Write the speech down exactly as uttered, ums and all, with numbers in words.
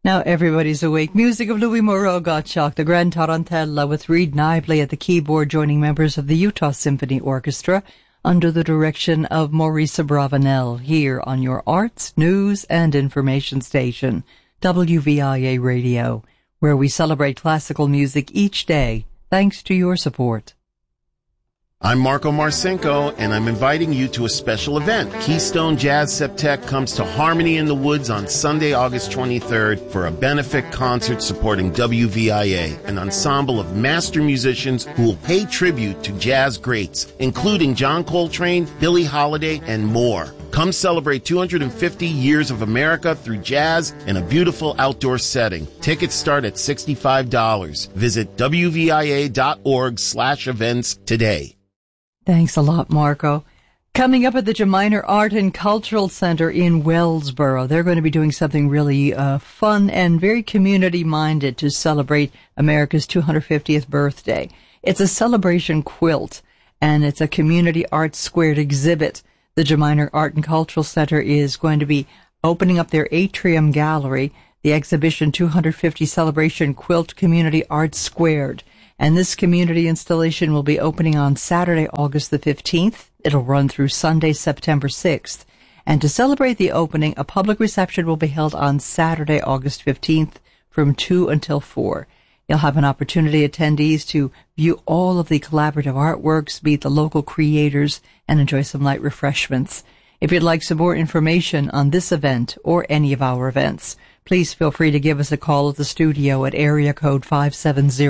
Now everybody's awake. Music of Louis Moreau Gottschalk, the Grand Tarantella, with Reed Nibley at the keyboard, joining members of the Utah Symphony Orchestra under the direction of Maurice Abravanel, here on your arts, news, and information station, W V I A Radio, where we celebrate classical music each day, thanks to your support. I'm Marco Marcinko, and I'm inviting you to a special event. Keystone Jazz Septet comes to Harmony in the Woods on Sunday, August twenty-third for a benefit concert supporting W V I A, an ensemble of master musicians who will pay tribute to jazz greats, including John Coltrane, Billie Holiday, and more. Come celebrate two hundred fifty years of America through jazz in a beautiful outdoor setting. Tickets start at sixty-five dollars. Visit W V I A dot org slash events today. Thanks a lot, Marco. Coming up at the Jaminer Art and Cultural Center in Wellsboro, they're going to be doing something really uh, fun and very community-minded to celebrate America's two hundred fiftieth birthday. It's a celebration quilt, and it's a community art squared exhibit. The Jaminer Art and Cultural Center is going to be opening up their atrium gallery, the exhibition two hundred fifty Celebration Quilt Community Art Squared. And this community installation will be opening on Saturday, August the fifteenth. It'll run through Sunday, September sixth. And to celebrate the opening, a public reception will be held on Saturday, August fifteenth from two until four. You'll have an opportunity, attendees, to view all of the collaborative artworks, meet the local creators, and enjoy some light refreshments. If you'd like some more information on this event or any of our events, please feel free to give us a call at the studio at area code five seven zero